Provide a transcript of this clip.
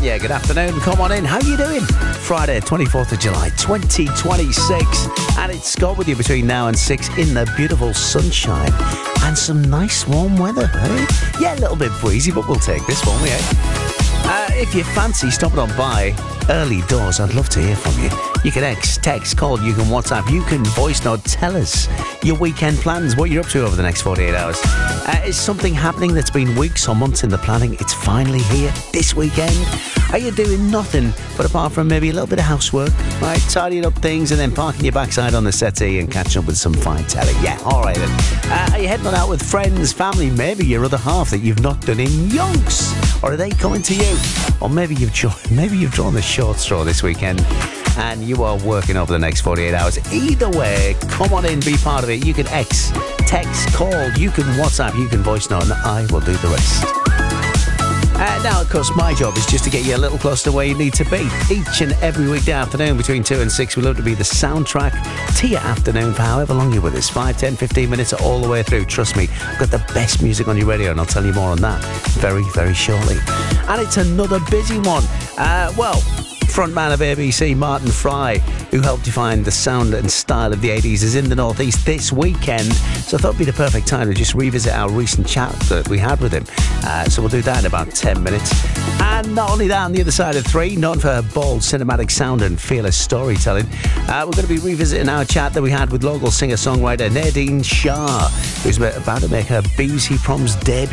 Yeah, good afternoon. Come on in. How you doing? Friday, 24th of July, 2026. And it's Scott with you between now and 6 in the beautiful sunshine and some nice warm weather, eh? Yeah, a little bit breezy, but we'll take this, won't we, eh? If you fancy stopping on by early doors, I'd love to hear from you. You can text, call, you can WhatsApp, you can voice note. Tell us your weekend plans, what you're up to over the next 48 hours. Is something happening that's been weeks or months in the planning? It's finally here this weekend. Are you doing nothing but apart from maybe a little bit of housework, right? Tidying up things and then parking your backside on the settee and catching up with some fine telly. Yeah, all right then. Are you heading on out with friends, family, maybe your other half that you've not done in yonks? Or are they coming to you? Or maybe you've drawn the short straw this weekend and you are working over the next 48 hours. Either way, come on in, be part of it. You can text, call, you can WhatsApp, you can voice note, and I will do the rest. Now, of course, my job is just to get you a little closer to where you need to be. Each and every weekday afternoon between 2 and 6, we love to be the soundtrack to your afternoon for however long you're with us. 5, 10, 15 minutes all the way through. Trust me, I've got the best music on your radio, and I'll tell you more on that very, very shortly. And it's another busy one. Frontman of ABC, Martin Fry, who helped define the sound and style of the 80s, is in the Northeast this weekend. So I thought it'd be the perfect time to just revisit our recent chat that we had with him. So we'll do that in about 10 minutes. And not only that, on the other side of 3, known for her bold cinematic sound and fearless storytelling, we're going to be revisiting our chat that we had with local singer-songwriter Nadine Shah, who's about to make her BBC Proms debut.